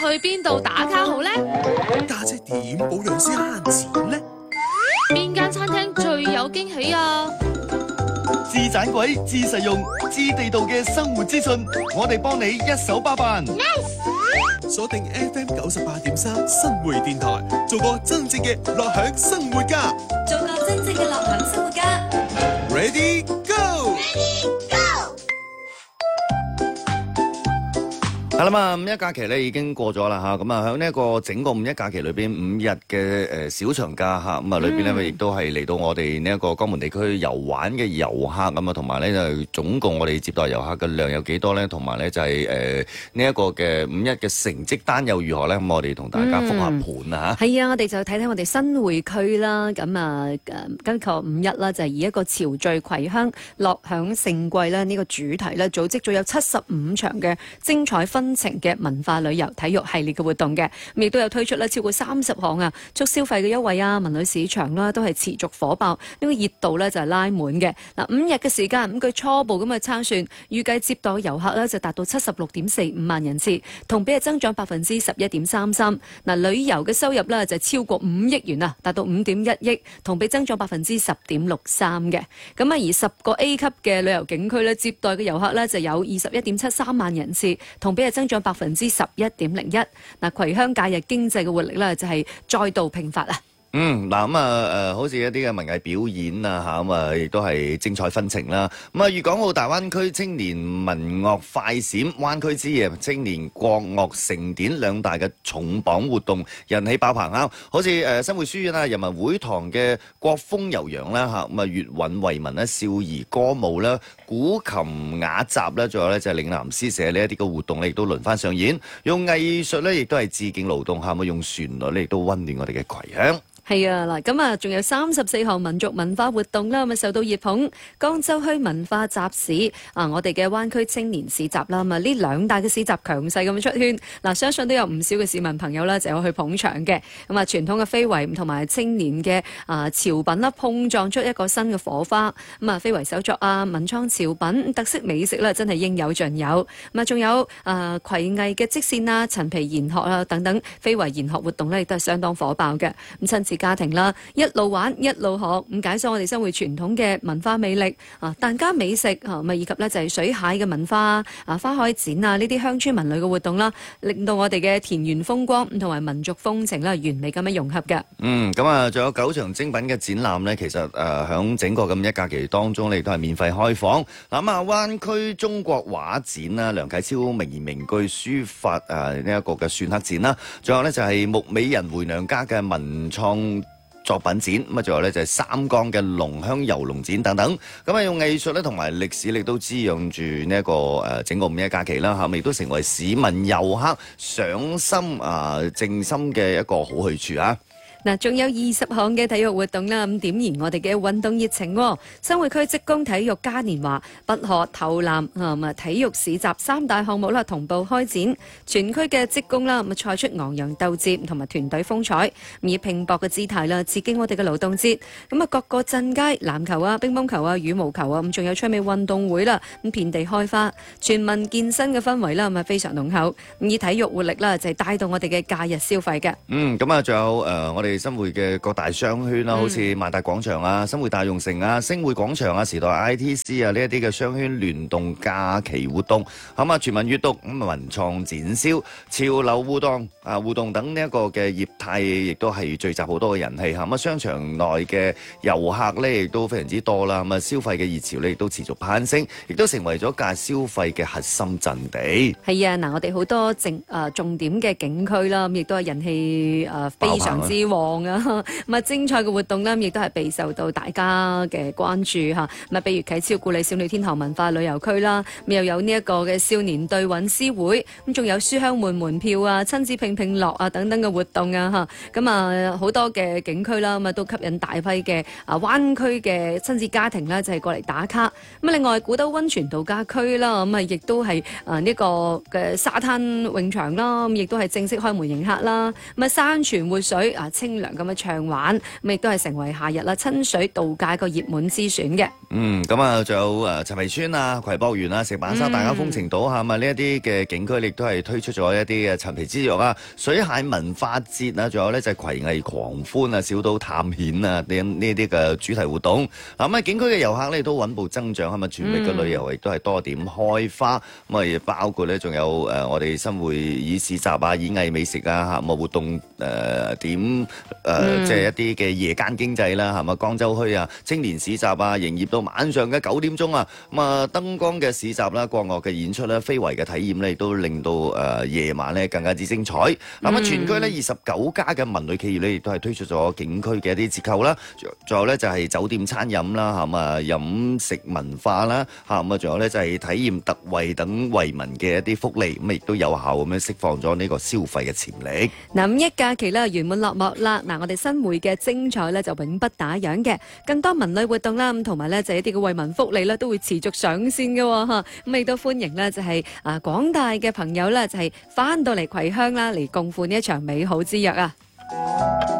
去邊度打卡好呢？ 家姐點保養先慳錢呢？ 邊間餐廳最有驚喜啊？ 自盞鬼、自實用、自地道嘅生活資訊，我哋幫你一手包辦。 鎖定 FM 98.3新會電台，做個真正嘅樂享生活家。 做個真正嘅樂享生活家。 Ready Go！ 係啦嘛，五一假期咧已經過咗啦嚇，咁啊喺呢一個整個五一假期裏邊5日嘅小長假嚇，咁啊裏邊咧亦都係嚟到我哋呢一個江門地區遊玩嘅遊客咁啊，同埋咧就總共我哋接待遊客嘅量有幾多咧？同埋咧就係呢一個嘅五一嘅成績單又如何咧？咁我哋同大家覆下盤啊嚇。 係啊，我哋就睇睇我哋新會區啦，咁啊今個五一啦，就係以一個潮聚葵鄉樂享盛季啦呢個主題咧，組織咗有75場嘅精彩紛呈嘅文化旅遊體育系列嘅活動嘅，亦都有推出咧超過30項啊促消費嘅優惠啊，文旅市場啦都係持續火爆，呢個熱度咧就係拉滿嘅。嗱5日嘅時間，咁佢初步咁嘅測算，預計接待遊客咧就達到76.45萬人次，同比係增長11.33%。嗱旅遊嘅收入咧就超過5億元啊，達到5.1億，同比增長10.63%嘅。咁啊而10個 A 級嘅旅遊景區咧接待嘅遊客咧就有21.73萬人次，同比係增長11.01%。嗱，葵鄉假日經濟嘅活力咧就係再度迸發啊！ 嗱咁啊好似一啲嘅文藝表演啊嚇，咁啊亦都係精彩紛呈啦。咁啊，粵港澳大灣區青年文樂快閃灣區之夜、青年國樂盛典兩大嘅重磅活動人氣爆棚啊！好似新會書院啊、人民會堂嘅國風悠揚啦嚇，咁啊粵韻惠民啦、少兒歌舞啦、古琴雅集啦，仲有咧就係嶺南詩社呢一啲嘅活動咧，亦都輪番上演。用藝術咧，亦都係致敬勞動嚇，用旋律咧，亦都溫暖我哋嘅葵鄉。 係啊，嗱，咁啊，仲有34項民族文化活動啦，咁啊受到熱捧。江州墟文化集市啊，我哋嘅灣區青年市集啦，咁啊呢兩大嘅市集強勢咁出圈，嗱，相信都有唔少嘅市民朋友啦，就有去捧場嘅。咁啊，傳統嘅非遺同埋青年嘅潮品啦，碰撞出一個新嘅火花。咁啊，非遺手作啊，文創潮品、特色美食啦，真係應有盡有。咁啊，仲有葵藝嘅織線啊、陳皮研學啊等等非遺研學活動咧，亦都係相當火爆嘅。咁親子家庭啦，一路玩一路學，咁解鎖我哋生活傳統嘅文化魅力啊！疍家美食啊，以及咧就係水蟹嘅文化啊、花海展啊呢啲鄉村文旅嘅活動啦，令到我哋嘅田園風光同埋民族風情啦完美咁樣融合嘅。 咁啊，仲有9場精品嘅展覽咧，其實響整個咁一假期當中咧，亦都係免費開放。嗱咁啊，灣區中國畫展啦、梁啟超名言名句書法呢一個嘅篆刻展啦，仲有咧就係木美人回娘家嘅文創作品展，咁啊，仲有咧就係三江嘅龍鄉遊龍展等等，咁啊用藝術咧同埋歷史力都滋養住呢一個整個五一假期啦嚇，亦都成為市民遊客賞心靜心嘅一個好去處啊！ 嗱，仲有20項嘅體育活動啦，咁點燃我哋嘅運動熱情。新會區職工體育嘉年華、拔河、投籃體育市集3大項目啦，同步開展。全區嘅職工啦，咁賽出昂揚鬥志同埋團隊風采，以拼搏嘅姿態啦，致敬我哋嘅勞動節。咁啊，各個鎮街籃球啊、乒乓球啊、羽毛球啊，咁仲有趣味運動會啦，咁遍地開花，全民健身嘅氛圍啦，咁啊非常濃厚。咁以體育活力啦，就係帶動我哋嘅假日消費嘅。 咁啊，仲有我哋新會嘅各大商圈啦，好似萬達廣場啊、新會大用城啊、星匯廣場啊、時代 ITC 啊呢一啲嘅商圈聯動假期活動，咁啊全民閱讀、文創展銷、潮流互動等呢一個嘅業態，亦都係聚集好多嘅人氣嚇。咁啊商場內嘅遊客咧，亦都非常之多啦。咁啊消費嘅熱潮咧，亦都持續攀升，亦都成為咗假日消費嘅核心陣地。 係啊，嗱，我哋好多重點嘅景區啦，咁亦都係人氣非常之旺啊！咁啊，精彩嘅活動呢，亦都係備受到大家嘅關注嚇。咁啊，比如啟超故里少女天堂文化旅遊區啦，咁又有呢一個嘅少年對韻詩會，咁仲有書香門門票啊、親子拼拼樂啊等等嘅活動啊嚇。咁啊，好多嘅景區啦，咁啊都吸引大批嘅灣區嘅親子家庭啦，就係過嚟打卡。咁另外古兜溫泉度假區啦，咁啊亦都係呢個嘅沙灘泳場啦，咁亦都係正式開門迎客啦。咁啊山泉活水清清涼咁嘅暢玩，咁亦都係成為夏日啦親水度假個熱門之選嘅。 咁啊，仲有陳皮村啊、葵博園啊、石板沙、大家風情島呢一啲嘅景區，亦都係推出咗一啲嘅陳皮之約啊、水蟹文化節啊，仲有呢就係葵藝狂歡啊、小島探險啊呢啲嘅主題活動。咁啊，景區嘅遊客呢都穩步增長，係咪全域嘅旅遊亦都係多點開花？咁啊，亦包括呢仲有我哋新會議市集啊、演藝美食啊、項目活動點即係一啲嘅夜間經濟啦，係咪？江州墟啊、青年市集啊，營業到晚上嘅9點鐘啊，咁啊燈光嘅市集啦、國樂嘅演出啦、非遺嘅體驗呢，亦都令到夜晚呢更加之精彩。咁啊，全區呢29家嘅文旅企業呢，亦都係推出咗景區嘅一啲折扣啦，仲有呢就係酒店餐飲啦，嚇啊飲食文化啦，嚇咁啊，仲有呢就係體驗特惠等惠民嘅一啲福利，咁亦都有效咁樣釋放咗呢個消費嘅潛力。 嗱，五一假期咧圓滿落幕啦！嗱，我哋新會嘅精彩咧就永不打烊嘅，更多文旅活動啦，咁同埋咧就一啲嘅惠民福利咧都會持續上線嘅嚇，咁亦都歡迎咧就係廣大嘅朋友咧就係翻到嚟葵鄉啦，嚟共赴呢一場美好之約啊！